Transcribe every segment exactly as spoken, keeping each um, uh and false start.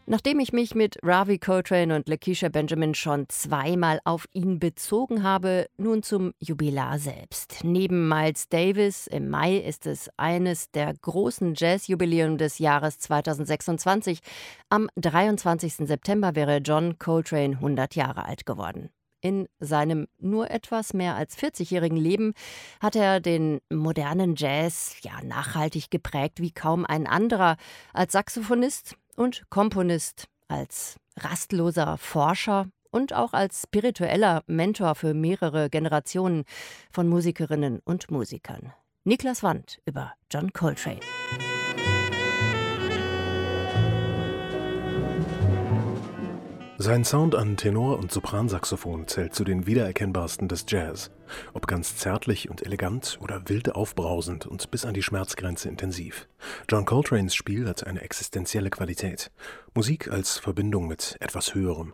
Nachdem ich mich mit Ravi Coltrane und Lakeisha Benjamin schon zweimal auf ihn bezogen habe, nun zum Jubilar selbst. Neben Miles Davis im Mai ist es eines der großen Jazzjubiläen des Jahres zweitausendsechsundzwanzig. Am dreiundzwanzigsten September wäre John Coltrane hundert Jahre alt geworden. In seinem nur etwas mehr als vierzigjährigen Leben hat er den modernen Jazz ja nachhaltig geprägt wie kaum ein anderer, als Saxophonist und Komponist, als rastloser Forscher und auch als spiritueller Mentor für mehrere Generationen von Musikerinnen und Musikern. Niklas Wandt über John Coltrane. Sein Sound an Tenor- und Sopransaxophon zählt zu den wiedererkennbarsten des Jazz. Ob ganz zärtlich und elegant oder wild aufbrausend und bis an die Schmerzgrenze intensiv. John Coltranes Spiel hat eine existenzielle Qualität. Musik als Verbindung mit etwas Höherem.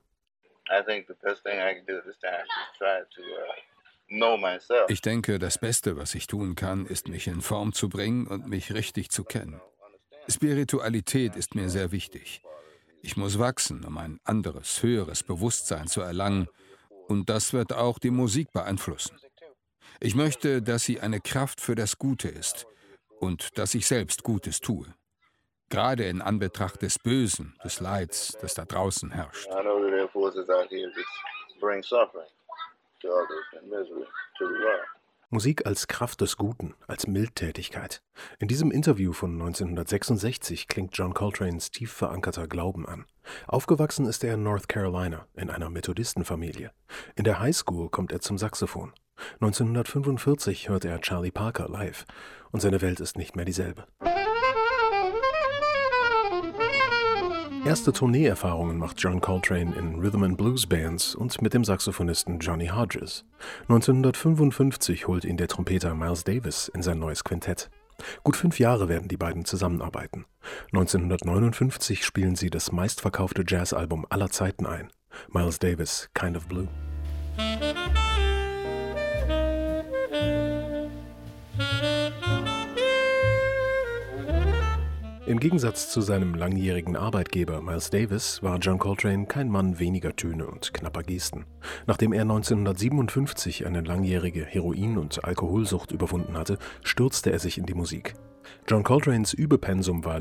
Ich denke, das Beste, was ich tun kann, ist, mich in Form zu bringen und mich richtig zu kennen. Spiritualität ist mir sehr wichtig. Ich muss wachsen, um ein anderes, höheres Bewusstsein zu erlangen. Und das wird auch die Musik beeinflussen. Ich möchte, dass sie eine Kraft für das Gute ist und dass ich selbst Gutes tue. Gerade in Anbetracht des Bösen, des Leids, das da draußen herrscht. Musik als Kraft des Guten, als Mildtätigkeit. In diesem Interview von neunzehnhundertsechsundsechzig klingt John Coltranes tief verankerter Glauben an. Aufgewachsen ist er in North Carolina, in einer Methodistenfamilie. In der Highschool kommt er zum Saxophon. neunzehnhundertfünfundvierzig hört er Charlie Parker live und seine Welt ist nicht mehr dieselbe. Erste Tourneeerfahrungen macht John Coltrane in Rhythm and Blues Bands und mit dem Saxophonisten Johnny Hodges. neunzehnhundertfünfundfünfzig holt ihn der Trompeter Miles Davis in sein neues Quintett. Gut fünf Jahre werden die beiden zusammenarbeiten. neunzehnhundertneunundfünfzig spielen sie das meistverkaufte Jazzalbum aller Zeiten ein. Miles Davis, Kind of Blue. Im Gegensatz zu seinem langjährigen Arbeitgeber Miles Davis war John Coltrane kein Mann weniger Töne und knapper Gesten. Nachdem er neunzehnhundertsiebenundfünfzig eine langjährige Heroin- und Alkoholsucht überwunden hatte, stürzte er sich in die Musik. John Coltranes Übepensum war